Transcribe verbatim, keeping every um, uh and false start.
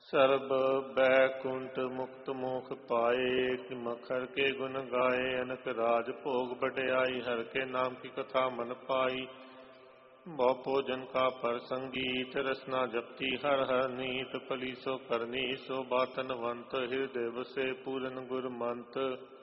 ਸਰਬ ਬੈਕੁੰਠ ਮੁਕਤ ਮੋਖ ਪਾਏ, ਕਿ ਮਖਰ ਕੇ ਗੁਣ ਗਾਏ, ਅਨਕ ਰਾਜ ਭੋਗ ਵਡਿਆਈ, ਹਰ ਕੇ ਨਾਮ ਕੀ ਕਥਾ ਮਨ ਪਾਈ। ਬਹੁ ਭੋਜਨ ਕਾ ਪਰ ਸੰਗੀਤ, ਰਸਨਾ ਜਪਤੀ ਹਰ ਹਰ ਨੀਤ, ਭਲੀ ਸੋ ਕਰਨੀ ਸੋ ਬਾਤਨਵੰਤ, ਹਿਰਦੇ ਵਸੇ ਪੂਰਨ ਗੁਰ ਮੰਤ।